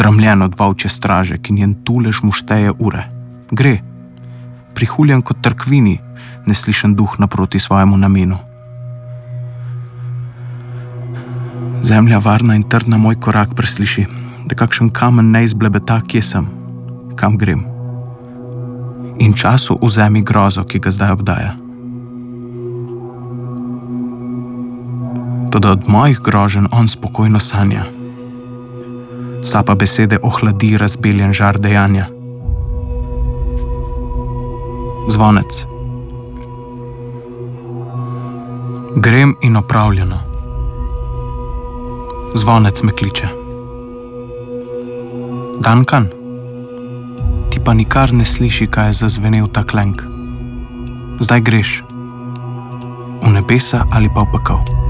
zdramljen od volčje straže, ki njen tulež mu šteje ure. Gre, prihuljen kot trkvini, neslišen duh naproti svojemu namenu. Zemlja varna in trdna moj korak presliši, da kakšen kamen ne izblebeta, kje sem, kam grem. In času vzemi grozo, ki ga zdaj obdaja. Toda od mojih groženj on spokojno sanja. Sapa besede ohladi razbeljen žar dejanja. Zvonec. Grem in opravljeno. Zvonec me kliče. Duncan, ti pa nikar ne sliši, kaj je zazvenel ta klenk. Zdaj greš. V nebesa ali pa v pekel.